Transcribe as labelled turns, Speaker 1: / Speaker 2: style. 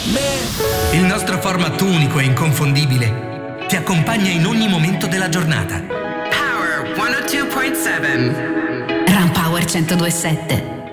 Speaker 1: Il nostro format unico e inconfondibile ti accompagna in ogni momento della giornata.
Speaker 2: Power 102.7
Speaker 3: Ram Power 102.7.